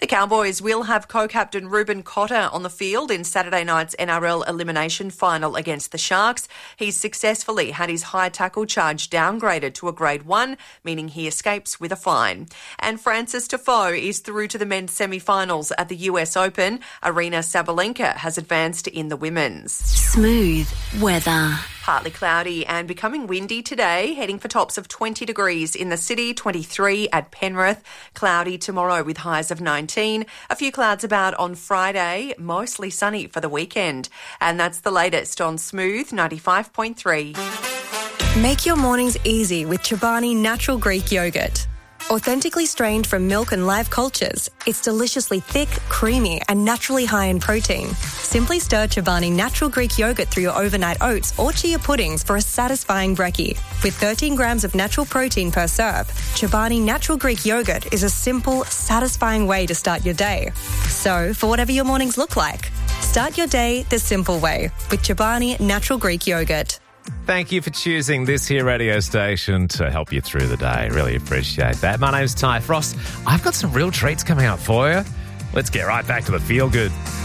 The Cowboys will have co-captain Ruben Cotter on the field in Saturday night's NRL elimination final against the Sharks. He's successfully had his high tackle charge downgraded to a grade 1, meaning he escapes with a fine. And Frances Tiafoe is through to the men's semi-finals at the US Open. Arina Sabalenka has advanced in the women's. Smooth weather. Partly cloudy and becoming windy today, heading for tops of 20 degrees in the city, 23 at Penrith. Cloudy tomorrow with highs of 19. A few clouds about on Friday, mostly sunny for the weekend. And that's the latest on Smooth 95.3. Make your mornings easy with Chobani Natural Greek Yogurt. Authentically strained from milk and live cultures, it's deliciously thick, creamy and naturally high in protein. Simply stir Chobani Natural Greek Yogurt through your overnight oats or chia puddings for a satisfying brekkie. With 13 grams of natural protein per serve, Chobani Natural Greek Yogurt is a simple, satisfying way to start your day. So, for whatever your mornings look like, start your day the simple way with Chobani Natural Greek Yogurt. Thank you for choosing this here radio station to help you through the day. Really appreciate that. My name's Ty Frost. I've got some real treats coming up for you. Let's get right back to the feel good.